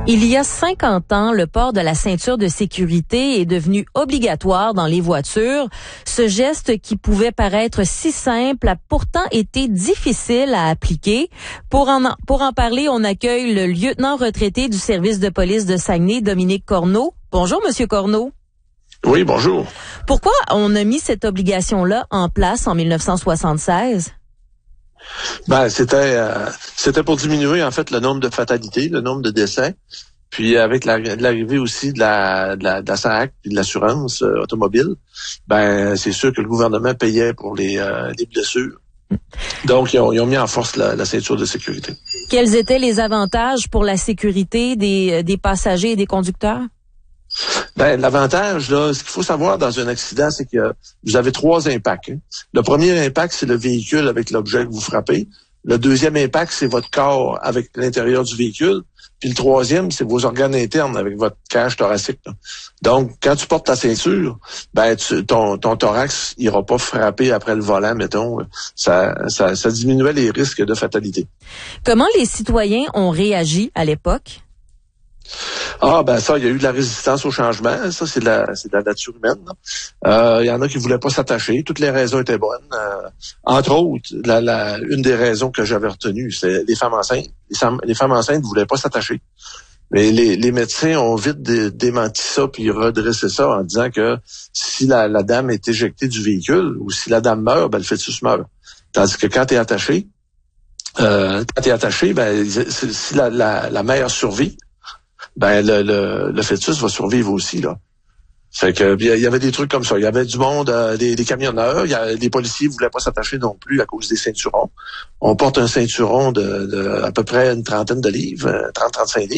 Il y a 50 ans, le port de la ceinture de sécurité est devenu obligatoire dans les voitures. Ce geste qui pouvait paraître si simple a pourtant été difficile à appliquer. Pour en parler, on accueille le lieutenant retraité du service de police de Saguenay, Dominique Corneau. Bonjour, Monsieur Corneau. Oui, bonjour. Pourquoi on a mis cette obligation-là en place en 1976? C'était pour diminuer en fait le nombre de fatalités, le nombre de décès. Puis avec l'arrivée aussi de la SAAC et de l'assurance automobile, c'est sûr que le gouvernement payait pour les blessures. Donc ils ont mis en force la ceinture de sécurité. Quels étaient les avantages pour la sécurité des passagers et des conducteurs? L'avantage, là, ce qu'il faut savoir dans un accident, c'est que vous avez 3 impacts. Le premier impact, c'est le véhicule avec l'objet que vous frappez. Le deuxième impact, c'est votre corps avec l'intérieur du véhicule. Puis le troisième, c'est vos organes internes avec votre cage thoracique. Là. Donc, quand tu portes ta ceinture, ton thorax ira pas frapper après le volant, mettons. Ça diminuait les risques de fatalité. Comment les citoyens ont réagi à l'époque? Il y a eu de la résistance au changement. Ça, c'est de la nature humaine. Il y en a qui voulaient pas s'attacher. Toutes les raisons étaient bonnes. Entre autres, une des raisons que j'avais retenues, c'est les femmes enceintes. Les femmes enceintes voulaient pas s'attacher. Mais les médecins ont vite démenti ça puis redressé ça en disant que si la dame est éjectée du véhicule ou si la dame meurt, le fœtus meurt. Tandis que quand tu es attaché, si la mère survit, le fœtus va survivre aussi, là. Fait que, il y avait des trucs comme ça. Il y avait du monde, des camionneurs, les policiers voulaient pas s'attacher non plus à cause des ceinturons. On porte un ceinturon de à peu près une trentaine de livres, 30-35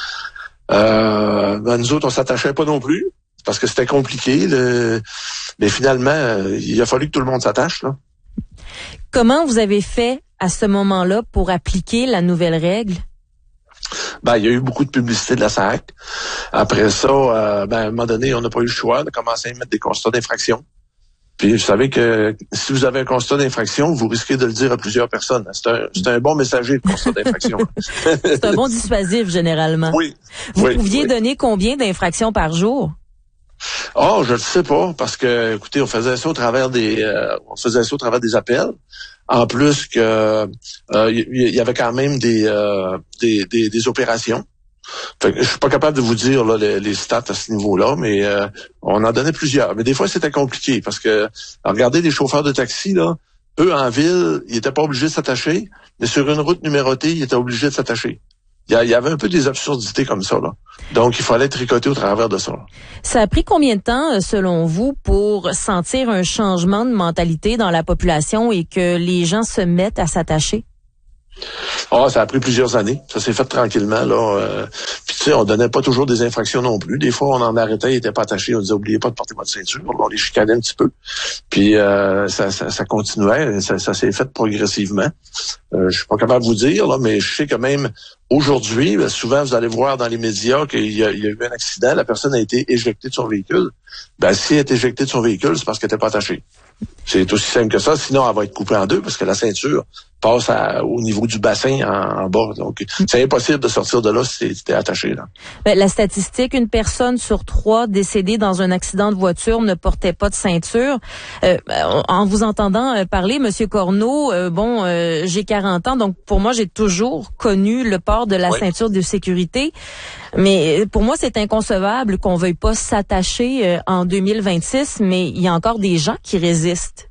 livres. Nous autres, on s'attachait pas non plus, parce que c'était compliqué, mais finalement, il a fallu que tout le monde s'attache, là. Comment vous avez fait à ce moment-là pour appliquer la nouvelle règle? Il y a eu beaucoup de publicité de la SAAC. Après ça, à un moment donné, on n'a pas eu le choix de commencer à mettre des constats d'infraction. Puis, vous savez que si vous avez un constat d'infraction, vous risquez de le dire à plusieurs personnes. C'est un bon messager, le constat d'infraction. C'est un bon dissuasif, généralement. Oui. Vous pouviez donner combien d'infractions par jour? Je ne sais pas, parce que, écoutez, on faisait ça au travers des appels. En plus que il y avait quand même des opérations. Fait que je suis pas capable de vous dire là, les stats à ce niveau-là, mais on en donnait plusieurs. Mais des fois, c'était compliqué parce que regardez les chauffeurs de taxi, là, eux en ville, ils étaient pas obligés de s'attacher, mais sur une route numérotée, ils étaient obligés de s'attacher. Il y avait un peu des absurdités comme ça, là. Donc, il fallait tricoter au travers de ça. Ça a pris combien de temps, selon vous, pour sentir un changement de mentalité dans la population et que les gens se mettent à s'attacher? Ça a pris plusieurs années. Ça s'est fait tranquillement, là. Puis tu sais, on donnait pas toujours des infractions non plus. Des fois, on en arrêtait, ils étaient pas attachés. On disait, oubliez pas de porter votre ceinture. On les chicanait un petit peu. Puis ça continuait. Ça s'est fait progressivement. Je suis pas capable de vous dire, là, mais je sais que même aujourd'hui, souvent, vous allez voir dans les médias qu'il y a eu un accident. La personne a été éjectée de son véhicule. Si elle est éjectée de son véhicule, c'est parce qu'elle n'était pas attachée. C'est aussi simple que ça. Sinon, elle va être coupée en deux parce que la ceinture passe au niveau du bassin en bas. Donc, c'est impossible de sortir de là si t'es attaché, là. La statistique, une personne sur 3 décédée dans un accident de voiture ne portait pas de ceinture. En vous entendant parler, Monsieur Corneau, j'ai 40 ans, donc pour moi, j'ai toujours connu le port de la ceinture de sécurité. Mais pour moi, c'est inconcevable qu'on veuille pas s'attacher en 2026, mais il y a encore des gens qui résistent.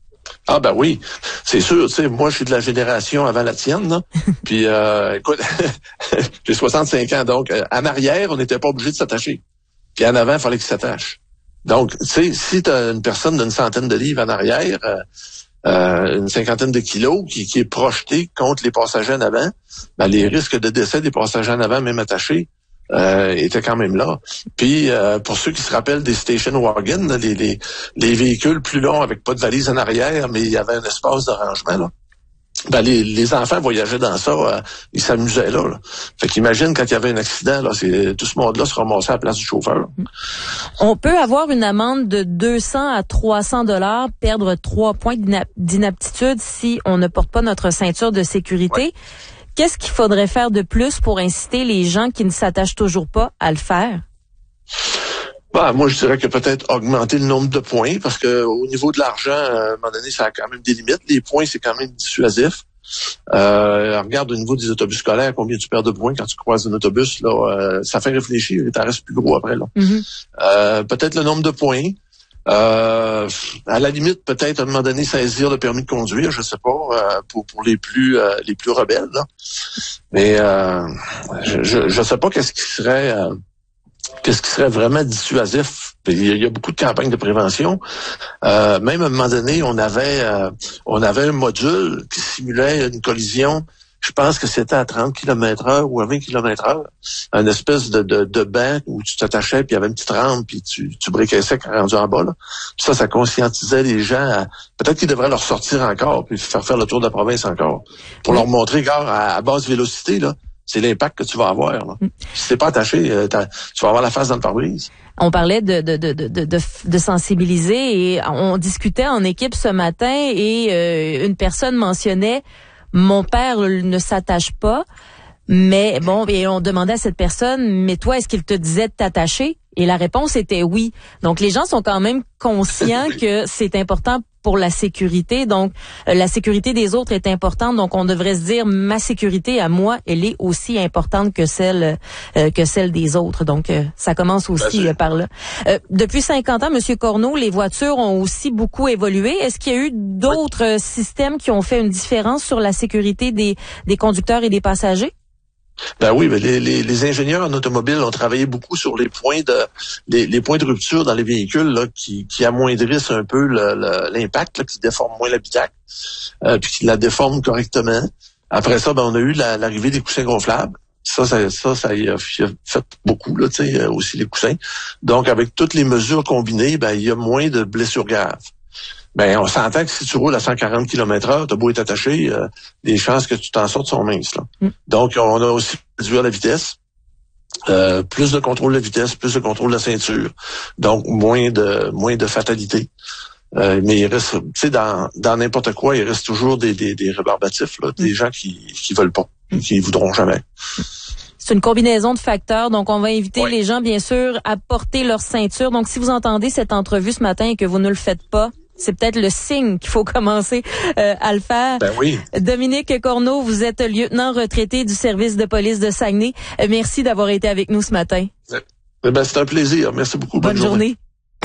Oui, c'est sûr. Tu sais, moi, je suis de la génération avant la tienne, là. Puis, écoute, j'ai 65 ans, donc en arrière, on n'était pas obligé de s'attacher. Puis en avant, il fallait qu'il s'attache. Donc, tu sais, si tu as une personne d'une centaine de livres en arrière, une cinquantaine de kilos qui est projetée contre les passagers en avant, les risques de décès des passagers en avant, même attachés, était quand même là. Puis pour ceux qui se rappellent des station wagons, là, les véhicules plus longs avec pas de valise en arrière, mais il y avait un espace de rangement, là. Les enfants voyageaient dans ça, ils s'amusaient là. Fait qu'imagine quand il y avait un accident, là, tout ce monde-là se ramassait à la place du chauffeur. On peut avoir une amende de 200 à 300 $, perdre 3 points d'inaptitude si on ne porte pas notre ceinture de sécurité. Qu'est-ce qu'il faudrait faire de plus pour inciter les gens qui ne s'attachent toujours pas à le faire? Moi, je dirais que peut-être augmenter le nombre de points, parce que au niveau de l'argent, à un moment donné, ça a quand même des limites. Les points, c'est quand même dissuasif. Regarde au niveau des autobus scolaires, combien tu perds de points quand tu croises un autobus, là, ça fait réfléchir, et t'en restes plus gros après, là. Peut-être le nombre de points. À la limite, peut-être à un moment donné, saisir le permis de conduire, je sais pas, pour les plus rebelles, là. Mais je sais pas qu'est-ce qui serait vraiment dissuasif. Il y a beaucoup de campagnes de prévention. Même à un moment donné, on avait un module qui simulait une collision. Je pense que c'était à 30 km/h ou à 20 km/h. Une espèce de banc où tu t'attachais, puis il y avait une petite rampe, puis tu briquais sec rendu en bas, là. Puis ça conscientisait les gens. Peut-être qu'ils devraient leur sortir encore, puis faire le tour de la province encore. Pour leur montrer, regarde, à basse vélocité, là, c'est l'impact que tu vas avoir, là. Si t'es pas attaché, tu vas avoir la face dans le pare-brise. On parlait de sensibiliser et on discutait en équipe ce matin et une personne mentionnait « Mon père ne s'attache pas ». Mais bon, et on demandait à cette personne, mais toi, est-ce qu'il te disait de t'attacher? Et la réponse était oui. Donc, les gens sont quand même conscients que c'est important pour la sécurité. Donc, la sécurité des autres est importante. Donc, on devrait se dire, ma sécurité à moi, elle est aussi importante que celle des autres. Donc, ça commence aussi par là. Depuis 50 ans, Monsieur Corneau, les voitures ont aussi beaucoup évolué. Est-ce qu'il y a eu d'autres systèmes qui ont fait une différence sur la sécurité des conducteurs et des passagers? Ben oui, mais les ingénieurs en automobile ont travaillé beaucoup sur les points de rupture dans les véhicules là, qui amoindrissent un peu l'impact, là, qui déforment moins l'habitacle, puis qui la déforment correctement. Après ça, on a eu l'arrivée des coussins gonflables. Ça y a fait beaucoup, là, tu sais, aussi les coussins. Donc, avec toutes les mesures combinées, il y a moins de blessures graves. On s'entend que si tu roules à 140 km/h, t'as beau être attaché, les chances que tu t'en sortes sont minces, là. Donc, on a aussi réduit la vitesse, plus de contrôle de vitesse, plus de contrôle de la ceinture, donc moins de fatalité. Mais il reste, tu sais, dans n'importe quoi, il reste toujours des rébarbatifs, là, des gens qui veulent pas, qui voudront jamais. C'est une combinaison de facteurs. Donc, on va inviter les gens, bien sûr, à porter leur ceinture. Donc, si vous entendez cette entrevue ce matin et que vous ne le faites pas, c'est peut-être le signe qu'il faut commencer à le faire. Ben oui. Dominique Corneau, vous êtes lieutenant retraité du service de police de Saguenay. Merci d'avoir été avec nous ce matin. C'est un plaisir. Merci beaucoup. Bonne journée.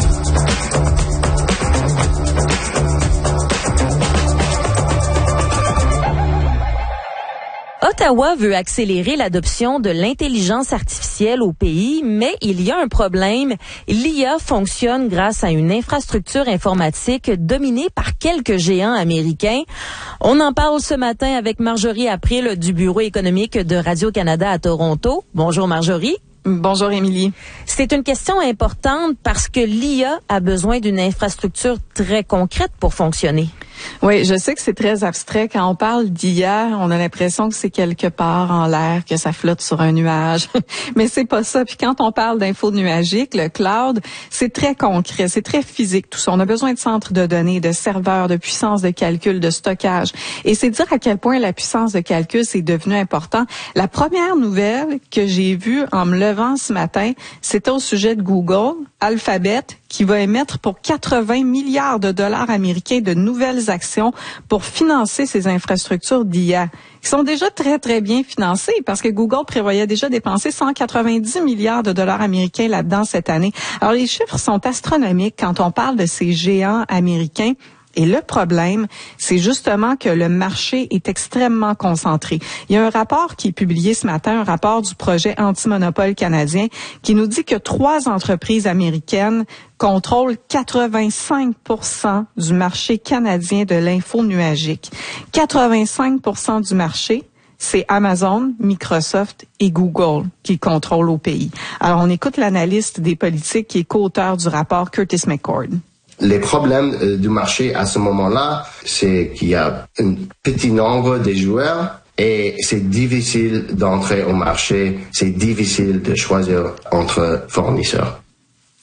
Ottawa veut accélérer l'adoption de l'intelligence artificielle au pays, mais il y a un problème. L'IA fonctionne grâce à une infrastructure informatique dominée par quelques géants américains. On en parle ce matin avec Marjorie April du Bureau économique de Radio-Canada à Toronto. Bonjour Marjorie. Bonjour Émilie. C'est une question importante parce que l'IA a besoin d'une infrastructure très concrète pour fonctionner. Oui, je sais que c'est très abstrait. Quand on parle d'IA, on a l'impression que c'est quelque part en l'air, que ça flotte sur un nuage. Mais c'est pas ça. Puis quand on parle d'info nuagique, le cloud, c'est très concret, c'est très physique tout ça. On a besoin de centres de données, de serveurs, de puissance de calcul, de stockage. Et c'est dire à quel point la puissance de calcul, c'est devenu important. La première nouvelle que j'ai vue en me levant ce matin, c'était au sujet de Google, Alphabet, qui va émettre pour 80 milliards de dollars américains de nouvelles actions pour financer ces infrastructures d'IA, qui sont déjà très, très bien financées parce que Google prévoyait déjà dépenser 190 milliards de dollars américains là-dedans cette année. Alors, les chiffres sont astronomiques quand on parle de ces géants américains. Et le problème, c'est justement que le marché est extrêmement concentré. Il y a un rapport qui est publié ce matin, un rapport du projet anti-monopole canadien, qui nous dit que 3 entreprises américaines contrôlent 85% du marché canadien de l'info nuagique. 85% du marché, c'est Amazon, Microsoft et Google qui contrôlent au pays. Alors, on écoute l'analyste des politiques qui est co-auteur du rapport, Curtis McCord. Les problèmes du marché à ce moment-là, c'est qu'il y a un petit nombre de joueurs et c'est difficile d'entrer au marché, c'est difficile de choisir entre fournisseurs.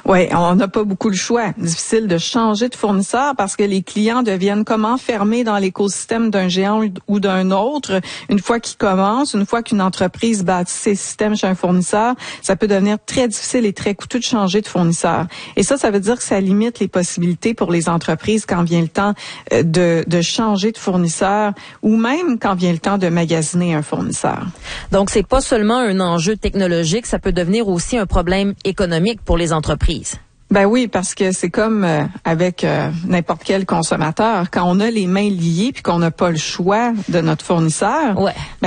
Oui, on n'a pas beaucoup le choix. Difficile de changer de fournisseur parce que les clients deviennent comme enfermés dans l'écosystème d'un géant ou d'un autre. Une fois qu'ils commencent, une fois qu'une entreprise bâtit ses systèmes chez un fournisseur, ça peut devenir très difficile et très coûteux de changer de fournisseur. Et ça veut dire que ça limite les possibilités pour les entreprises quand vient le temps de changer de fournisseur ou même quand vient le temps de magasiner un fournisseur. Donc, c'est pas seulement un enjeu technologique, ça peut devenir aussi un problème économique pour les entreprises. Ben oui, parce que c'est comme avec n'importe quel consommateur. Quand on a les mains liées puis qu'on n'a pas le choix de notre fournisseur, ouais.